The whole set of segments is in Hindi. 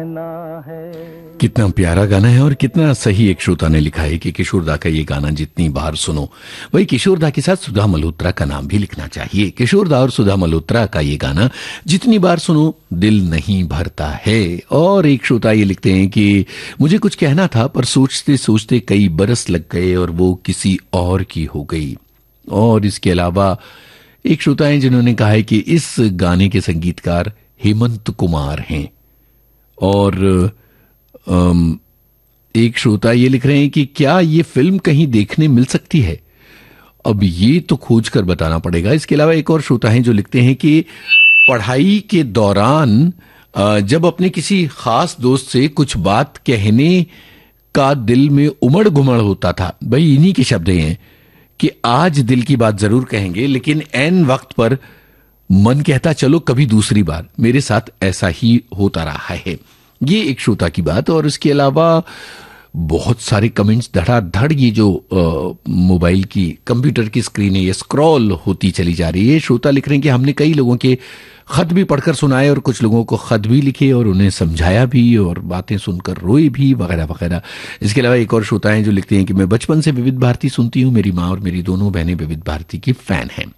कितना प्यारा गाना है और कितना सही एक श्रोता ने लिखा है कि किशोर दा का ये गाना जितनी बार सुनो, वही किशोर दा के साथ सुधा मल्होत्रा का नाम भी लिखना चाहिए। किशोर दा और सुधा मल्होत्रा का ये गाना जितनी बार सुनो दिल नहीं भरता है। और एक श्रोता ये लिखते हैं कि मुझे कुछ कहना था पर सोचते सोचते कई बरस लग गए और वो किसी और की हो गई। और इसके अलावा एक श्रोता है जिन्होंने कहा है कि इस गाने के संगीतकार हेमंत कुमार हैं। और एक श्रोता ये लिख रहे हैं कि क्या ये फिल्म कहीं देखने मिल सकती है? अब ये तो खोज कर बताना पड़ेगा। इसके अलावा एक और श्रोता हैं जो लिखते हैं कि पढ़ाई के दौरान जब अपने किसी खास दोस्त से कुछ बात कहने का दिल में उमड़ घुमड़ होता था, भाई इन्हीं के शब्द हैं कि आज दिल की बात जरूर कहेंगे लेकिन ऐन वक्त पर मन कहता चलो कभी दूसरी बार। मेरे साथ ऐसा ही होता रहा है। ये एक श्रोता की बात। और इसके अलावा बहुत सारे कमेंट्स धड़ाधड़ ये जो मोबाइल की कंप्यूटर की स्क्रीन है ये स्क्रॉल होती चली जा रही है। श्रोता लिख रहे हैं कि हमने कई लोगों के खत भी पढ़कर सुनाए और कुछ लोगों को खत भी लिखे और उन्हें समझाया भी और बातें सुनकर रोए भी वगैरह वगैरह। इसके अलावा एक और श्रोता हैं जो लिखते हैं कि मैं बचपन से विविध भारती सुनती हूँ, मेरी माँ और मेरी दोनों बहनें विविध भारती की फैन हैं।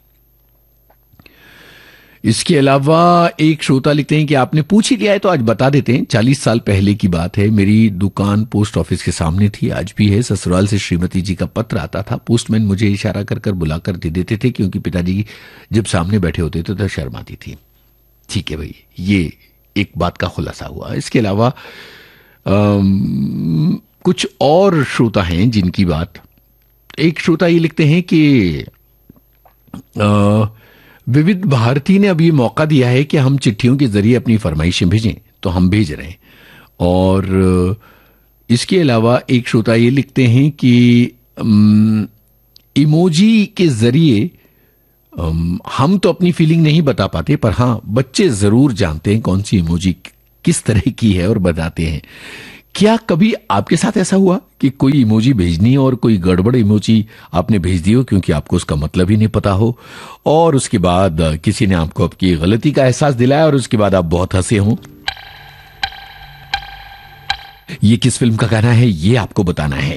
इसके अलावा एक श्रोता लिखते हैं कि आपने पूछ ही लिया है तो आज बता देते हैं। 40 साल पहले की बात है। मेरी दुकान पोस्ट ऑफिस के सामने थी, आज भी है। ससुराल से श्रीमती जी का पत्र आता था। पोस्टमैन मुझे इशारा कर कर बुलाकर दे देते थे क्योंकि पिताजी जब सामने बैठे होते थे तो शर्म आती थी। ठीक है भाई, ये एक बात का खुलासा हुआ। इसके अलावा कुछ और श्रोता हैं जिनकी बात, एक श्रोता ये लिखते हैं कि विविध भारती ने अब ये मौका दिया है कि हम चिट्ठियों के जरिए अपनी फरमाइशें भेजें, तो हम भेज रहे हैं। और इसके अलावा एक श्रोता ये लिखते हैं कि इमोजी के जरिए हम तो अपनी फीलिंग नहीं बता पाते पर हाँ बच्चे जरूर जानते हैं कौन सी इमोजी किस तरह की है और बताते हैं। क्या कभी आपके साथ ऐसा हुआ कि कोई इमोजी भेजनी है और कोई गड़बड़ इमोजी आपने भेज दी हो क्योंकि आपको उसका मतलब ही नहीं पता हो और उसके बाद किसी ने आपको आपकी गलती का एहसास दिलाया और उसके बाद आप बहुत हंसे हों? ये किस फिल्म का गाना है ये आपको बताना है।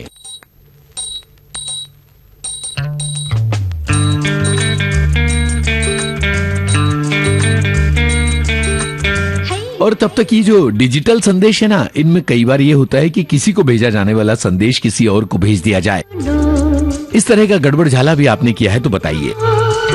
और तब तक ये जो डिजिटल संदेश है ना, इनमें कई बार ये होता है कि किसी को भेजा जाने वाला संदेश किसी और को भेज दिया जाए। इस तरह का गड़बड़ झाला भी आपने किया है तो बताइए।